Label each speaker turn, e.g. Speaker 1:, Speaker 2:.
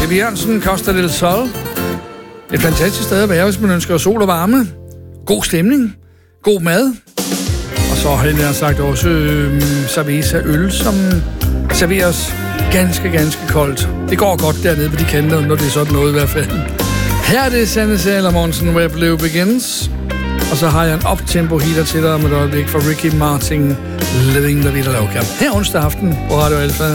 Speaker 1: Jeppe Jørgensen, Costa del Sol. Et fantastisk sted at være, hvis man ønsker sol og varme. God stemning. God mad. Og så har jeg sagt også cerveza øl, som serveres ganske, ganske koldt. Det går godt dernede på de kanter, når det er sådan noget i hvert fald. Her er det Sanne Salomonsen, Where Blue Begins. Og så har jeg en optempo heater til dig om et øjeblik for Ricky Martin, Living La Vida Loca. Her onsdag aften på Radio Alfa.